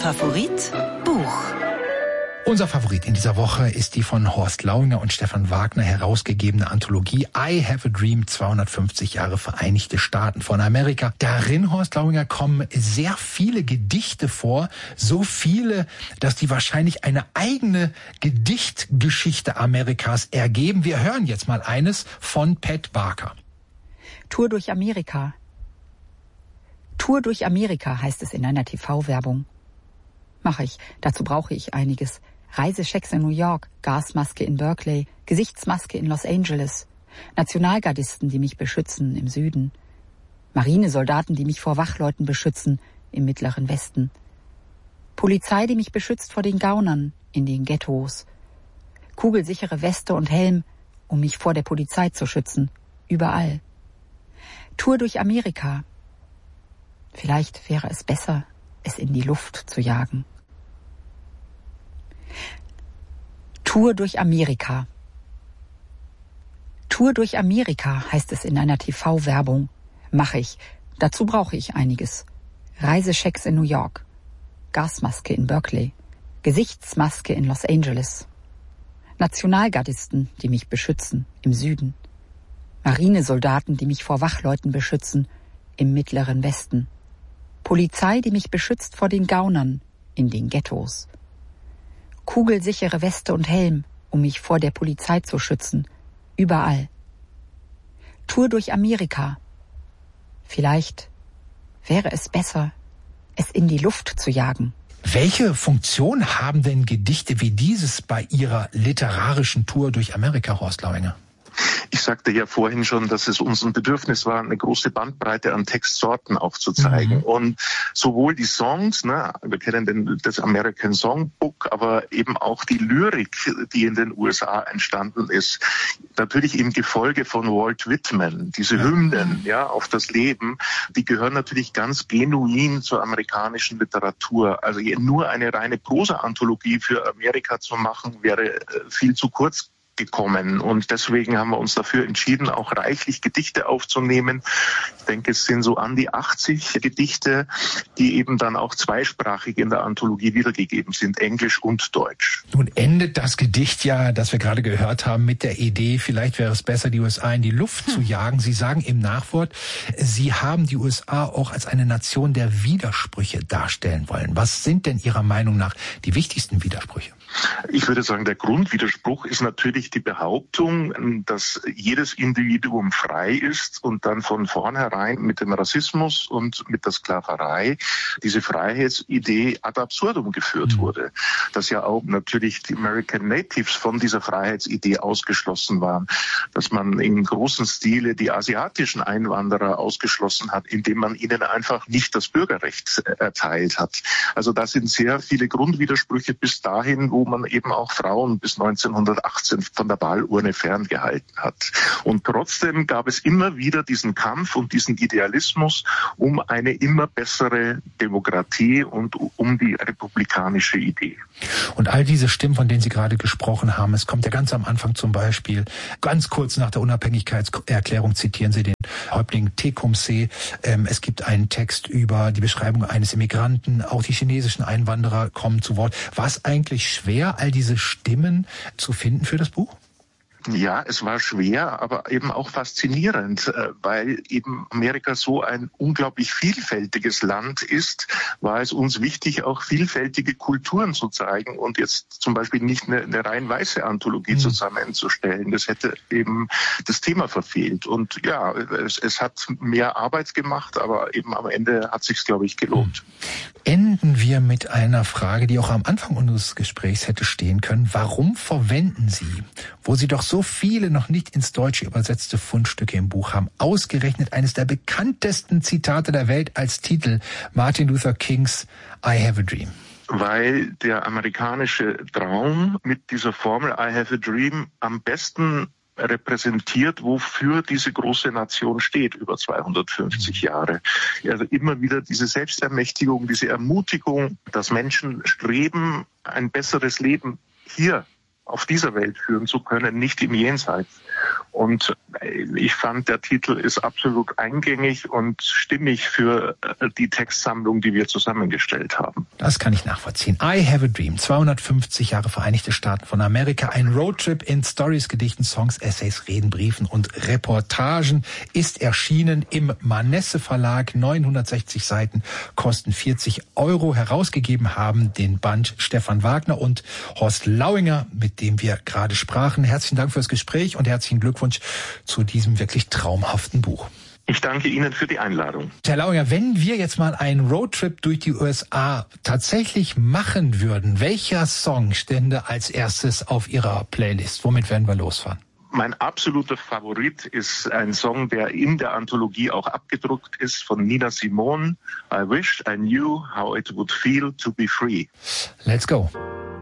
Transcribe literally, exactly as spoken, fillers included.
Favorit Buch. Unser Favorit in dieser Woche ist die von Horst Lauinger und Stefan Wagner herausgegebene Anthologie I Have a Dream, zweihundertfünfzig Jahre Vereinigte Staaten von Amerika. Darin, Horst Lauinger, kommen sehr viele Gedichte vor, so viele, dass die wahrscheinlich eine eigene Gedichtgeschichte Amerikas ergeben. Wir hören jetzt mal eines von Pat Barker. Tour durch Amerika. Tour durch Amerika heißt es in einer T V-Werbung. Mache ich, dazu brauche ich einiges. Reiseschecks in New York, Gasmaske in Berkeley, Gesichtsmaske in Los Angeles, Nationalgardisten, die mich beschützen im Süden, Marinesoldaten, die mich vor Wachleuten beschützen im Mittleren Westen, Polizei, die mich beschützt vor den Gaunern in den Ghettos, kugelsichere Weste und Helm, um mich vor der Polizei zu schützen, überall. Tour durch Amerika. Vielleicht wäre es besser, es in die Luft zu jagen. Tour durch Amerika. Tour durch Amerika heißt es in einer T V-Werbung. Mache ich. Dazu brauche ich einiges. Reiseschecks in New York. Gasmaske in Berkeley. Gesichtsmaske in Los Angeles. Nationalgardisten, die mich beschützen im Süden. Marinesoldaten, die mich vor Wachleuten beschützen im Mittleren Westen. Polizei, die mich beschützt vor den Gaunern in den Ghettos. Kugelsichere Weste und Helm, um mich vor der Polizei zu schützen, überall. Tour durch Amerika. Vielleicht wäre es besser, es in die Luft zu jagen. Welche Funktion haben denn Gedichte wie dieses bei Ihrer literarischen Tour durch Amerika, Horst Lauinger? Ich sagte ja vorhin schon, dass es uns ein Bedürfnis war, eine große Bandbreite an Textsorten aufzuzeigen. Mhm. Und sowohl die Songs, ne, wir kennen den, das American Songbook, aber eben auch die Lyrik, die in den U S A entstanden ist. Natürlich im Gefolge von Walt Whitman, diese Hymnen, ja, auf das Leben, die gehören natürlich ganz genuin zur amerikanischen Literatur. Also nur eine reine Prosa-Anthologie für Amerika zu machen, wäre viel zu kurz gekommen. Und deswegen haben wir uns dafür entschieden, auch reichlich Gedichte aufzunehmen. Ich denke, es sind so an die achtzig Gedichte, die eben dann auch zweisprachig in der Anthologie wiedergegeben sind, Englisch und Deutsch. Nun endet das Gedicht ja, das wir gerade gehört haben, mit der Idee, vielleicht wäre es besser, die U S A in die Luft zu jagen. Sie sagen im Nachwort, Sie haben die U S A auch als eine Nation der Widersprüche darstellen wollen. Was sind denn Ihrer Meinung nach die wichtigsten Widersprüche? Ich würde sagen, der Grundwiderspruch ist natürlich die Behauptung, dass jedes Individuum frei ist und dann von vornherein mit dem Rassismus und mit der Sklaverei diese Freiheitsidee ad absurdum geführt wurde. Dass ja auch natürlich die American Natives von dieser Freiheitsidee ausgeschlossen waren. Dass man in großem Stile die asiatischen Einwanderer ausgeschlossen hat, indem man ihnen einfach nicht das Bürgerrecht erteilt hat. Also da sind sehr viele Grundwidersprüche bis dahin, wo man eben auch Frauen bis neunzehnhundertachtzehn von der Wahlurne ferngehalten hat. Und trotzdem gab es immer wieder diesen Kampf und diesen Idealismus um eine immer bessere Demokratie und um die republikanische Idee. Und all diese Stimmen, von denen Sie gerade gesprochen haben, es kommt ja ganz am Anfang zum Beispiel, ganz kurz nach der Unabhängigkeitserklärung zitieren Sie den Häuptling Tecumseh. Ähm, es gibt einen Text über die Beschreibung eines Immigranten, auch die chinesischen Einwanderer kommen zu Wort. War es eigentlich schwer, all diese Stimmen zu finden für das Buch? Ja, es war schwer, aber eben auch faszinierend, weil eben Amerika so ein unglaublich vielfältiges Land ist, war es uns wichtig, auch vielfältige Kulturen zu zeigen und jetzt zum Beispiel nicht eine, eine rein weiße Anthologie mhm. zusammenzustellen. Das hätte eben das Thema verfehlt. Und ja, es, es hat mehr Arbeit gemacht, aber eben am Ende hat sich's, glaube ich, gelohnt. Enden wir mit einer Frage, die auch am Anfang unseres Gesprächs hätte stehen können. Warum verwenden Sie, wo Sie doch so so viele noch nicht ins Deutsche übersetzte Fundstücke im Buch haben, ausgerechnet eines der bekanntesten Zitate der Welt als Titel, Martin Luther Kings I Have a Dream? Weil der amerikanische Traum mit dieser Formel I Have a Dream am besten repräsentiert, wofür diese große Nation steht, über zweihundertfünfzig Jahre. Also immer wieder diese Selbstermächtigung, diese Ermutigung, dass Menschen streben, ein besseres Leben hier auf dieser Welt führen zu können, nicht im Jenseits. Und ich fand, der Titel ist absolut eingängig und stimmig für die Textsammlung, die wir zusammengestellt haben. Das kann ich nachvollziehen. I Have a Dream, zweihundertfünfzig Jahre Vereinigte Staaten von Amerika, ein Roadtrip in Stories, Gedichten, Songs, Essays, Reden, Briefen und Reportagen, ist erschienen im Manesse Verlag, neunhundertsechzig Seiten, kosten vierzig Euro. Herausgegeben haben den Band Stefan Wagner und Horst Lauinger, mit dem wir gerade sprachen. Herzlichen Dank fürs Gespräch und herzlichen Glückwunsch zu diesem wirklich traumhaften Buch. Ich danke Ihnen für die Einladung. Herr Lauinger, wenn wir jetzt mal einen Roadtrip durch die U S A tatsächlich machen würden, welcher Song stände als erstes auf Ihrer Playlist? Womit werden wir losfahren? Mein absoluter Favorit ist ein Song, der in der Anthologie auch abgedruckt ist, von Nina Simone. I wished I knew how it would feel to be free. Let's go.